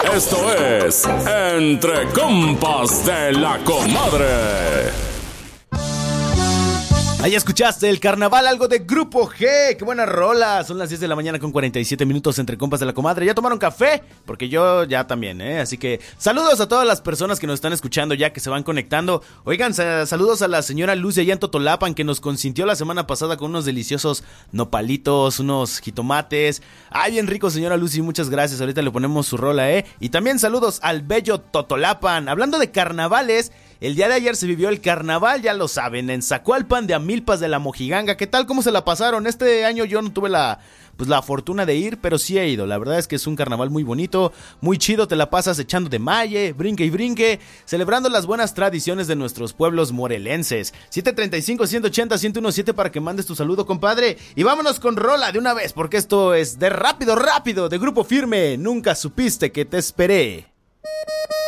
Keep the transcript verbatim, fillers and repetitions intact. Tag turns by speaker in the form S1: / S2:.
S1: Esto es Entre Compas de la Comadre.
S2: Ahí escuchaste el carnaval, algo de Grupo G. ¡Qué buena rola! Son las diez de la mañana con cuarenta y siete minutos entre compas de la comadre. ¿Ya tomaron café? Porque yo ya también, ¿eh? Así que saludos a todas las personas que nos están escuchando ya, que se van conectando. Oigan, saludos a la señora Lucia allá en Totolapan, que nos consintió la semana pasada con unos deliciosos nopalitos, unos jitomates. ¡Ay, bien rico, señora Lucy! Muchas gracias. Ahorita le ponemos su rola, ¿eh? Y también saludos al bello Totolapan. Hablando de carnavales, el día de ayer se vivió el carnaval, ya lo saben, en Zacualpan de Amilpas de la Mojiganga. ¿Qué tal? ¿Cómo se la pasaron? Este año yo no tuve la, pues, la fortuna de ir, pero sí he ido. La verdad es que es un carnaval muy bonito, muy chido. Te la pasas echando de malle, brinque y brinque, celebrando las buenas tradiciones de nuestros pueblos morelenses. siete treinta y cinco, ciento ochenta, ciento diecisiete para que mandes tu saludo, compadre. Y vámonos con rola de una vez, porque esto es de rápido, rápido, de Grupo Firme. Nunca supiste que te esperé.